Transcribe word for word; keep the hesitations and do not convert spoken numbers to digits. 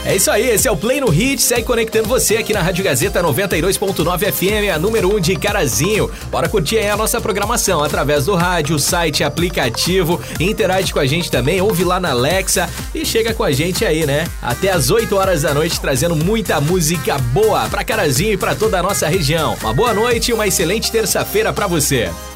É isso aí, esse é o Play no Hit, segue conectando você aqui na Rádio Gazeta noventa e dois ponto nove F M, a número um de Carazinho. Bora curtir aí a nossa programação através do rádio, site, aplicativo, interage com a gente também, ouve lá na Alexa e chega com a gente aí, né? Até às oito horas da noite, trazendo muita música boa pra Carazinho e pra toda a nossa região. Uma boa noite e uma excelente terça-feira pra você.